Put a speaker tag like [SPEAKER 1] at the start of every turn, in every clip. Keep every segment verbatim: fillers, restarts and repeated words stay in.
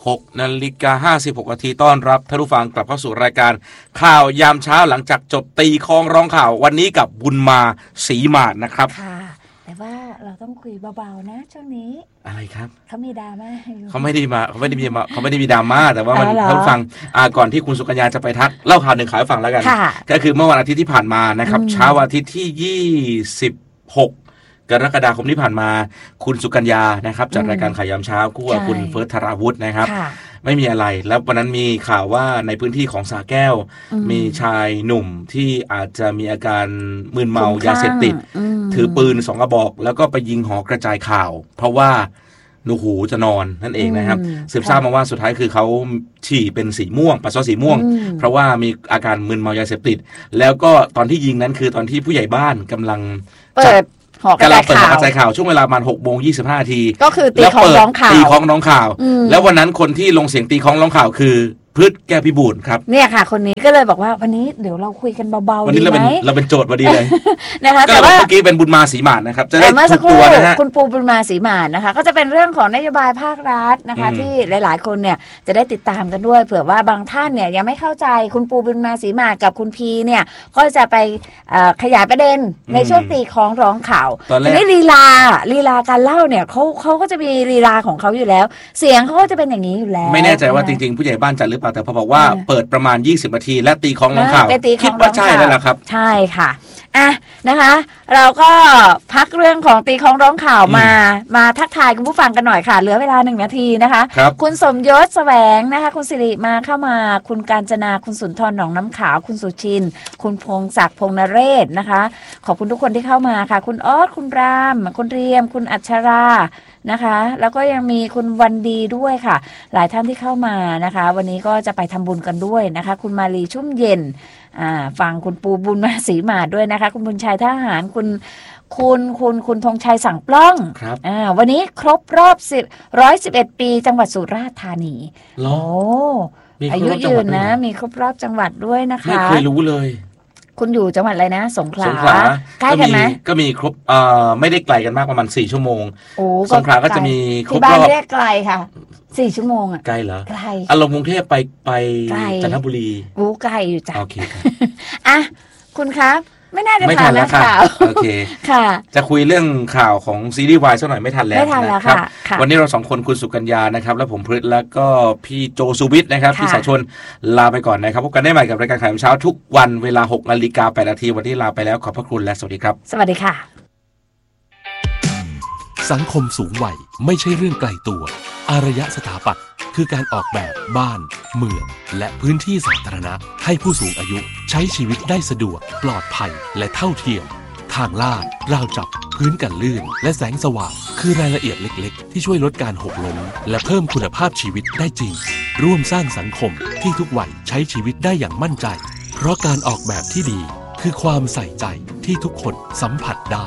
[SPEAKER 1] หกนาฬิกาห้าสิบหกนาทีต้อนรับท่านผู้ฟังกลับเข้าสู่รายการข่าวยามเช้าหลังจากจบตีคล้องร้องข่าววันนี้กับบุญมาศรีมาศนะครับ
[SPEAKER 2] ค่ะแต่ว่าเราต้องคุยเบาๆนะช่วงนี้
[SPEAKER 1] อะไรครับ
[SPEAKER 2] เขามีดราม่า
[SPEAKER 1] เขาไม่ได้มาเขาไม่ได้มีมาเขาไม่ได้มีดราม่าแต่ว่ามันท่านผู้ฟังก่อนที่คุณสุกัญญาจะไปทักเล่าข่าวหนึ่งข่าวให้ฟังแล้วกันก็คือเมื่อวันอาทิตย์ที่ผ่านมานะครับเช้าวันอาทิตย์ที่ยี่สิบหกกรกฎาคมที่ผ่านมาคุณสุกัญญานะครับจัดรายการข่าวยามเช้าคู่กับคุณเฟิร์สธราวุฒินะครับไม่มีอะไรแล้ววันนั้นมีข่าวว่าในพื้นที่ของสระแก้วมีชายหนุ่มที่อาจจะมีอาการมึนเมายาเสพติดถือปืนสองกระบอกแล้วก็ไปยิงหอกระจายข่าวเพราะว่าหนูหูจะนอนนั่นเองนะครับสืบทราบมาว่าสุดท้ายคือเขาฉี่เป็นสีม่วงปัสสาวะสีม่วงเพราะว่ามีอาการมึนเมายาเสพติดแล้วก็ตอนที่ยิงนั้นคือตอนที่ผู้ใหญ่บ้านกำลัง
[SPEAKER 2] เปิดหอกระจายข่าว
[SPEAKER 1] กระจายข่าวช่วงเวลาประมาณหกโมงยี่สิบห้านาที
[SPEAKER 2] ก็คือตีคล้องร้องข่าว
[SPEAKER 1] ตีคล้องร้องข่าวแล้ววันนั้นคนที่ลงเสียงตีคล้องร้องข่าวคือพฤษแก้วพิบูลครับ
[SPEAKER 2] เนี่ยค่ะคนนี้ก็เลยบอกว่าวันนี้เดี๋ยวเราคุยกันเบาๆ
[SPEAKER 1] วันนี้เราเป็นเราเป็นโจทย์พอดีเลย
[SPEAKER 2] นะคะแต่ว่า
[SPEAKER 1] เมื่อกี้เป็นบุญมาศรีมาศนะครับจะได้ทุกตัวนะฮะ
[SPEAKER 2] คุณปูบุญมาศรีมาศนะคะก็จะเป็นเรื่องของนโยบายภาครัฐนะคะที่หลายๆคนเนี่ยจะได้ติดตามกันด้วยเผื่อว่าบางท่านเนี่ยยังไม่เข้าใจคุณปูบุญมาศรีมาศกับคุณพีเนี่ยก็จะไปขยายประเด็นในช่วงตีคล้องร้องข่าวทีนี้ลีลาลีลาการเล่าเนี่ยเขาเขาก็จะมีลีลาของเขาอยู่แล้วเสียงเขาก็จะเป็นอย่างนี้อยู่แล้ว
[SPEAKER 1] ไม่แน่ใจว่าจริงๆผู้ใหญ่บ้านจัดหรือเปล่าแต่พอบอกว่าเปิดประมาณยี่สิบนาทีและตีคล้องร้องข่าวคิดว่าใช่แล้วล่ะครับ
[SPEAKER 2] ใช่ค่ะอ่ะนะคะเราก็พักเรื่องของตีคล้องร้องข่าวมามาทักทายคุณผู้ฟังกันหน่อยค่ะเหลือเวลาหนึ่งนาทีนะคะคุณสมยศแสวงนะคะคุณสิริมาเข้ามาคุณกาญจนาคุณสุนทรหนองน้ำขาวคุณสุชินคุณพงศักดิ์พงษ์นเรศนะคะขอบคุณทุกคนที่เข้ามาค่ะคุณออสคุณรามคุณเรียมคุณอัชรานะคะแล้วก็ยังมีคุณวันดีด้วยค่ะหลายท่านที่เข้ามานะคะวันนี้ก็จะไปทำบุญกันด้วยนะคะคุณมาลีชุ่มเย็นอ่าฟังคุณปูบุญมาศรีมาศด้วยนะคะคุณบุญชัยทหารคุณคุณคุณคุณธงชัยสั่งปล้องอ่าวันนี้ครบรอบสิบร้อยสิบเอ็ดปีจังหวัดสุราษฎร์ธานีโอ้อายุยืนนะมีครบรอบจังหวัดด้วยนะคะ
[SPEAKER 1] ไม่เคยรู้เลย
[SPEAKER 2] คุณอยู่จังหวัดอะไรนะสงขลาใกล้
[SPEAKER 1] กั
[SPEAKER 2] นไหม
[SPEAKER 1] ก็มีครบเอ่อไม่ได้ไกลกันมากประมาณสี่ชั่วโมงสงขลาก็จะมีครบรอบ
[SPEAKER 2] ที่บ้านเรียกไกลค่ะสี่ชั่วโมงอ่ะ
[SPEAKER 1] ไกลเหรอ
[SPEAKER 2] ไกล
[SPEAKER 1] อารมณ์กรุงเทพไปไปจันทบุรี
[SPEAKER 2] โอ้ไกลอยู่จ้ะ
[SPEAKER 1] โอเคครับ
[SPEAKER 2] อ่ะคุณครับไม่น่าจะทันแล้วข่าว
[SPEAKER 1] โอเคค่ะจะคุยเรื่องข่าวของซีรีส์วายสักหน่อยไม่ทันแล้วนะครับวันนี้เราสองคนคุณสุกัญญานะครับและผมพฤษแล้วก็พี่โจสุวิทย์นะครับพี่สายชนลาไปก่อนนะครับพบกันได้ใหม่กับรายการข่าวยามเช้าทุกวันเวลาหกนาฬิกาแปดนาทีวันนี้ลาไปแล้วขอบพระคุณและสวัสดีครับ
[SPEAKER 2] สวัสดีค่ะ
[SPEAKER 3] สังคมสูงวัยไม่ใช่เรื่องไกลตัวอารยสถาปัตย์คือการออกแบบบ้านเมืองและพื้นที่สาธารณะให้ผู้สูงอายุใช้ชีวิตได้สะดวกปลอดภัยและเท่าเทียมทางลาดราวจับพื้นกันลื่นและแสงสว่างคือรายละเอียดเล็กๆที่ช่วยลดการหกล้มและเพิ่มคุณภาพชีวิตได้จริงร่วมสร้างสังคมที่ทุกวัยใช้ชีวิตได้อย่างมั่นใจเพราะการออกแบบที่ดีคือความใส่ใจที่ทุกคนสัมผัสได้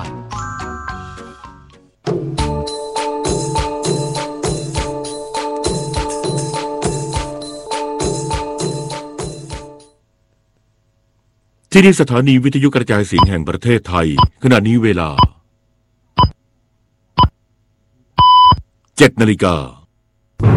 [SPEAKER 4] ที่นี่สถานีวิทยุกระจายเสียงแห่งประเทศไทยขณะนี้เวลาเจ็ดนาฬิกา